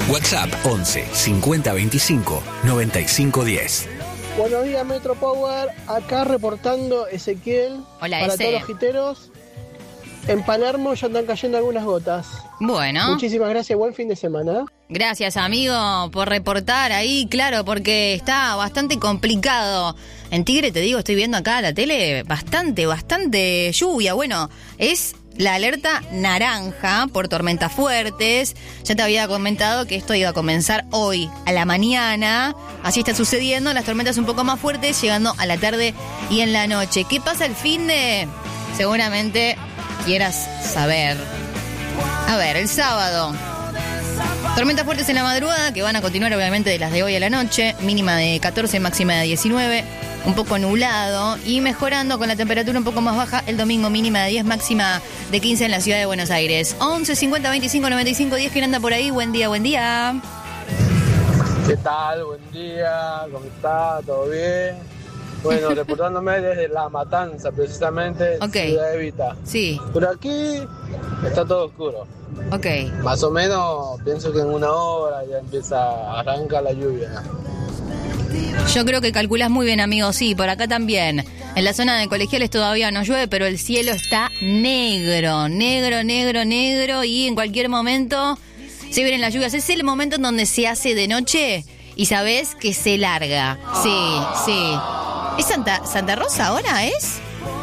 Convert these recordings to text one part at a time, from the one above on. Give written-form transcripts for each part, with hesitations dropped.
WhatsApp 11 50 25 95 10. Buenos días, Metro Power. Acá reportando Ezequiel. Hola, para Eze. todos los jiteros. En Palermo ya están cayendo algunas gotas. Bueno. Muchísimas gracias, buen fin de semana. Gracias, amigo, por reportar ahí, claro, porque está bastante complicado. En Tigre, te digo, estoy viendo acá la tele, bastante lluvia. Bueno, es la alerta naranja por tormentas fuertes. Ya te había comentado que esto iba a comenzar hoy a la mañana. Así está sucediendo, las tormentas un poco más fuertes, llegando a la tarde y en la noche. ¿Qué pasa el fin de...? Seguramente quieras saber. A ver, el sábado. Tormentas fuertes en la madrugada, que van a continuar obviamente de las de hoy a la noche. Mínima de 14, máxima de 19. Un poco nublado y mejorando con la temperatura un poco más baja. El domingo mínima de 10, máxima de 15 en la ciudad de Buenos Aires. 11 50 25 95 10. ¿Quién anda por ahí? Buen día, buen día. ¿Qué tal? Buen día, ¿cómo está? ¿Todo bien? Bueno, reportándome desde La Matanza, precisamente, Ok. Ciudad Evita. Sí, Por aquí está todo oscuro. ok. Más o menos, pienso que en una hora ya arranca la lluvia. Yo creo que calculás muy bien, amigo. Sí, por acá también. En la zona de Colegiales todavía no llueve, pero el cielo está negro. Y en cualquier momento se vienen las lluvias. Es el momento en donde se hace de noche y sabés que se larga. Sí. ¿Es Santa Rosa ahora, es?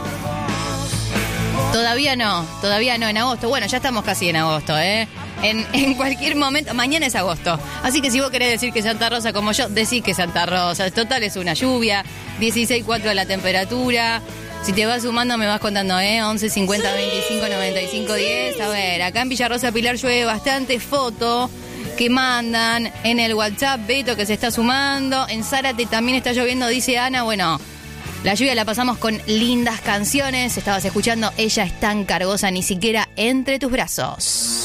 Todavía no, en agosto. Bueno, ya estamos casi en agosto, ¿eh? En cualquier momento, mañana es agosto. Así que si vos querés decir que Santa Rosa como yo, decís que Santa Rosa. Total es una lluvia, 16,4 la temperatura. Si te vas sumando me vas contando, 11 50 25 95 10. A ver, acá en Villarrosa Pilar llueve bastante. Foto que mandan en el WhatsApp, Beto que se está sumando. En Zárate también está lloviendo, dice Ana. Bueno, la lluvia la pasamos con lindas canciones. Estabas escuchando Ella es tan cargosa, ni siquiera entre tus brazos.